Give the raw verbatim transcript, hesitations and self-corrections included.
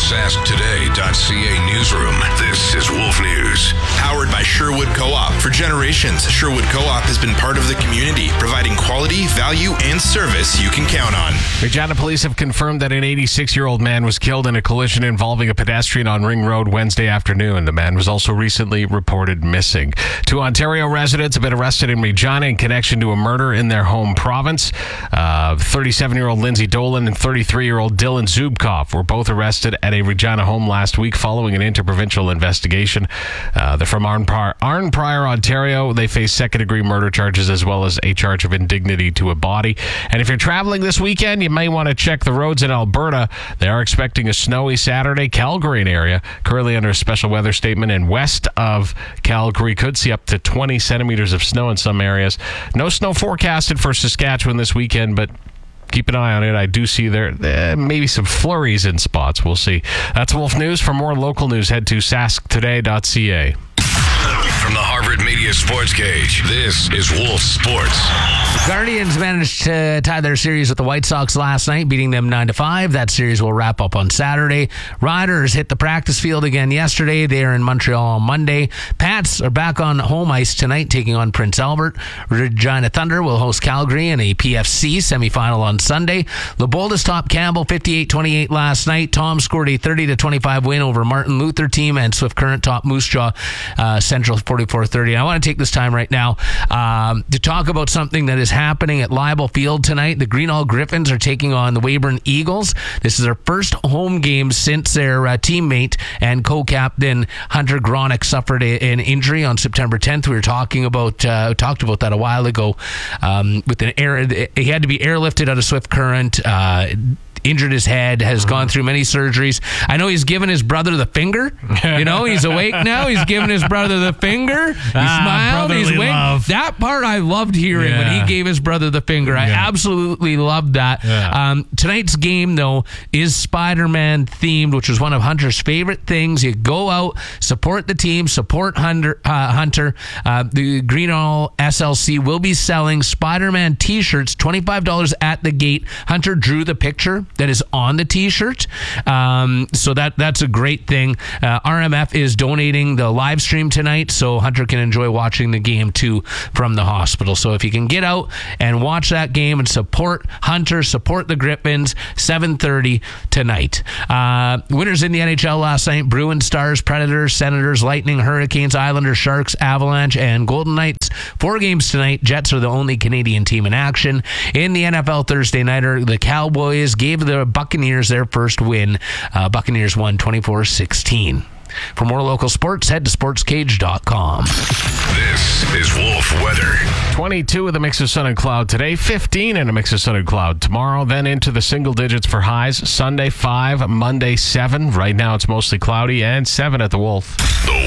Sask Today dot C A newsroom. This is Wolf News. Powered by Sherwood Co-op. For generations, Sherwood Co-op has been part of the community, providing quality, value, and service you can count on. Regina police have confirmed that an eighty-six-year-old man was killed in a collision involving a pedestrian on Ring Road Wednesday afternoon. The man was also recently reported missing. Two Ontario residents have been arrested in Regina in connection to a murder in their home province. Uh, thirty-seven-year-old Lindsay Dolan and thirty-three-year-old Dylan Zubkov were both arrested at a Regina home last week following an interprovincial investigation. Uh, they're from Arnprior, Arnprior, Ontario. They face second-degree murder charges as well as a charge of indignity to a body. And if you're traveling this weekend, you may want to check the roads in Alberta. They are expecting a snowy Saturday. Calgary area currently under a special weather statement, and west of Calgary could see up to twenty centimeters of snow in some areas. No snow forecasted for Saskatchewan this weekend, but keep an eye on it. I do see there uh, maybe some flurries in spots. We'll see. That's Wolf News. For more local news, head to sask today dot c a. From the Harvard Media Sports Cage, this is Wolf Sports. Guardians managed to tie their series with the White Sox last night, beating them nine to five. That series will wrap up on Saturday. Riders hit the practice field again yesterday. They are in Montreal on Monday. Pats are back on home ice tonight, taking on Prince Albert. Regina Thunder will host Calgary in a P F C semifinal on Sunday. The Boldest topped Campbell fifty-eight twenty-eight last night. Tom scored a thirty to twenty-five win over Martin Luther team, and Swift Current topped Moose Jaw uh, Central forty-four thirty. I want to take this time right now um, to talk about something that is happening at Leibel Field tonight. The Greenall Griffins are taking on the Weyburn Eagles. This is their first home game since their uh, teammate and co-captain Hunter Gronick suffered a, an injury on September tenth. We were talking about uh, talked about that a while ago. Um, with an air, he had to be airlifted out of Swift Current. Uh, injured his head, has mm-hmm. gone through many surgeries. I know he's given his brother the finger. You know, he's awake now. He's giving his brother the finger. He ah, smiled. He's winked. That part I loved hearing yeah. when he gave his brother the finger. I yeah. absolutely loved that. Yeah. Um, tonight's game, though, is Spider-Man themed, which was one of Hunter's favorite things. You go out, support the team, support Hunter. Uh, Hunter. Uh, the Greenall S L C will be selling Spider-Man t-shirts, twenty-five dollars at the gate. Hunter drew the picture that is on the t-shirt. Um, so that that's a great thing. Uh, R M F is donating the live stream tonight, so Hunter can enjoy watching the game too from the hospital. So if you can get out and watch that game and support Hunter, support the Griffins, seven thirty tonight. Uh, winners in the N H L last night: Bruins, Stars, Predators, Senators, Lightning, Hurricanes, Islanders, Sharks, Avalanche, and Golden Knights. Four games tonight. Jets are the only Canadian team in action. In the N F L Thursday nighter, the Cowboys gave the Buccaneers their first win. Uh, Buccaneers won twenty-four sixteen. For more local sports, head to sports cage dot com. This is Wolf Weather. twenty-two with a mix of sun and cloud today, fifteen and a mix of sun and cloud tomorrow, then into the single digits for highs. Sunday, five, Monday, seven. Right now it's mostly cloudy, and seven at the Wolf. The